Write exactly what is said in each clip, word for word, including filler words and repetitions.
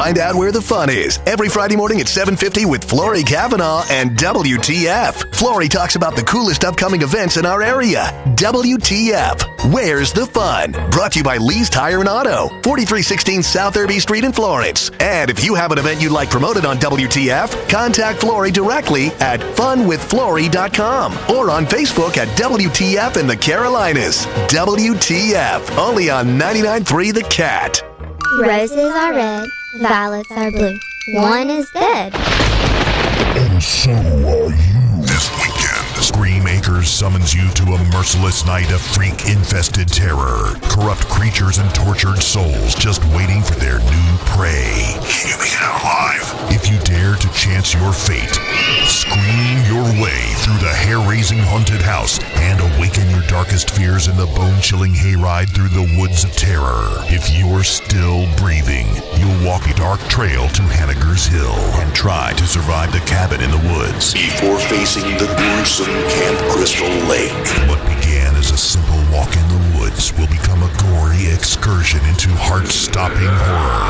Find out where the fun is every Friday morning at seven fifty with Flory Kavanaugh and W T F. Flory talks about the coolest upcoming events in our area. W T F. Where's the fun? Brought to you by Lee's Tire and Auto, forty-three sixteen South Irby Street in Florence. And if you have an event you'd like promoted on W T F, contact Flory directly at fun with flory dot com or on Facebook at W T F in the Carolinas. W T F, only on ninety-nine point three The Cat. Roses are red, violets are blue. One is dead. And so are you. This weekend, Scream Acres summons you to a merciless night of freak-infested terror. Corrupt creatures and tortured souls just waiting for their new prey. Can you make it out alive? If you dare to chance your fate, scream your way through the hair-raising haunted house and awaken your darkest fears in the bone-chilling hayride through the woods of terror. If you're still breathing, you'll walk a dark trail to Hanniger's Hill and try to survive the cabin in the woods before facing the gruesome Camp Crystal Lake. What began as a simple walk in the woods will become a gory excursion into heart-stopping horror.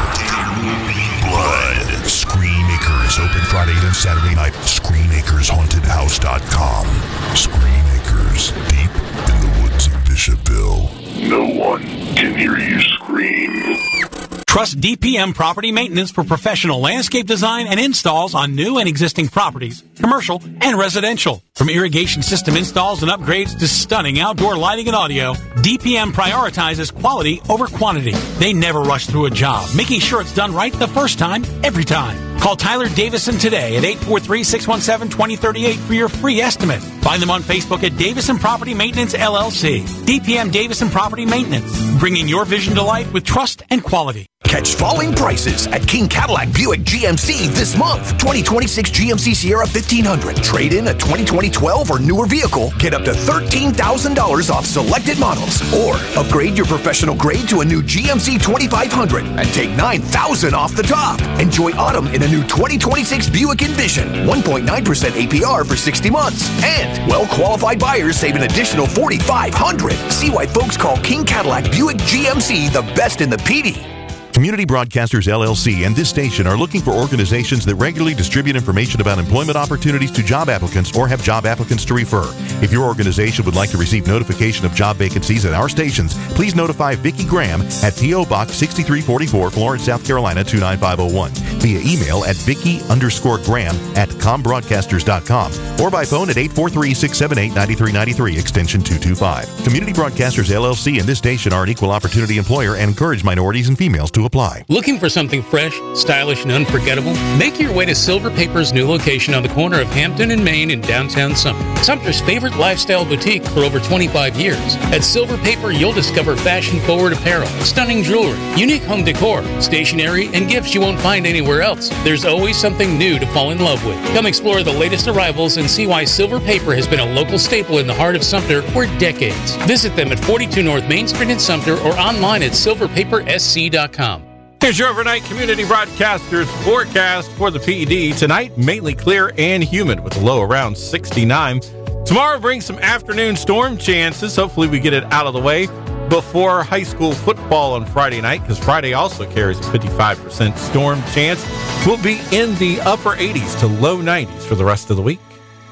Blood. Scream Acres, open Friday and Saturday night. scream acres haunted house dot com. Scream Acres, deep in the woods of Bishopville. No one can hear you scream. Trust D P M Property Maintenance for professional landscape design and installs on new and existing properties, commercial and residential. From irrigation system installs and upgrades to stunning outdoor lighting and audio, D P M prioritizes quality over quantity. They never rush through a job, making sure it's done right the first time, every time. Call Tyler Davison today at eight four three, six one seven, two zero three eight for your free estimate. Find them on Facebook at Davison Property Maintenance, L L C. D P M Davison Property Maintenance, bringing your vision to life with trust and quality. Catch falling prices at King Cadillac Buick G M C this month. twenty twenty-six G M C Sierra fifteen hundred. Trade in a twenty twenty twelve or newer vehicle. Get up to thirteen thousand dollars off selected models. Or upgrade your professional grade to a new G M C twenty-five hundred and take nine thousand dollars off the top. Enjoy autumn in a new twenty twenty-six Buick Envision. one point nine percent A P R for sixty months. And well-qualified buyers save an additional forty-five hundred dollars. See why folks call King Cadillac Buick G M C the best in the P D. Community Broadcasters L L C and this station are looking for organizations that regularly distribute information about employment opportunities to job applicants or have job applicants to refer. If your organization would like to receive notification of job vacancies at our stations, please notify Vicki Graham at P O Box sixty-three forty-four, Florence, South Carolina two nine five oh one, via email at Vicki underscore Graham at combroadcasters dot com or by phone at eight four three, six seven eight, nine three nine three, extension two two five. Community Broadcasters L L C and this station are an equal opportunity employer and encourage minorities and females to apply. Looking for something fresh, stylish, and unforgettable? Make your way to Silver Paper's new location on the corner of Hampton and Main in downtown Sumter. Sumter's favorite lifestyle boutique for over twenty-five years. At Silver Paper, you'll discover fashion-forward apparel, stunning jewelry, unique home decor, stationery, and gifts you won't find anywhere else. There's always something new to fall in love with. Come explore the latest arrivals and see why Silver Paper has been a local staple in the heart of Sumter for decades. Visit them at forty-two North Main Street in Sumter or online at silver paper s c dot com. Here's your overnight Community Broadcasters forecast for the P D. Tonight, mainly clear and humid with a low around sixty-nine. Tomorrow brings some afternoon storm chances. Hopefully we get it out of the way before high school football on Friday night, because Friday also carries a fifty-five percent storm chance. We'll be in the upper eighties to low nineties for the rest of the week.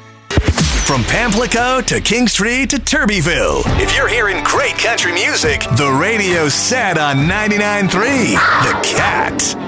From Pamplico to King Street to Turbyville. If you're hearing great country music, the radio's set on ninety-nine point three The Cat.